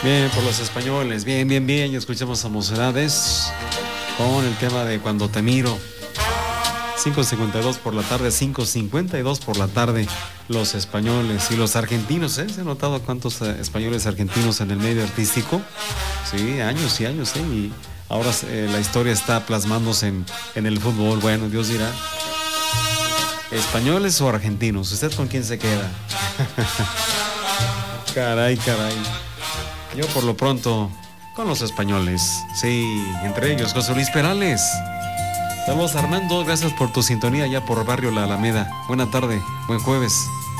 Bien, por los españoles, bien, bien, bien. Y escuchamos a Mocedades con el tema de Cuando te miro. 5:52 por la tarde, 5:52 por la tarde. Los españoles y los argentinos, ¿eh? ¿Se ha notado cuántos españoles argentinos en el medio artístico? Sí, años y años, ¿eh? Y ahora la historia está plasmándose en el fútbol. Bueno, Dios dirá. ¿Españoles o argentinos? ¿Usted con quién se queda? Caray, caray. Yo por lo pronto con los españoles. Sí, entre ellos José Luis Perales. Saludos Armando, gracias por tu sintonía ya por Barrio La Alameda. Buena tarde, buen jueves.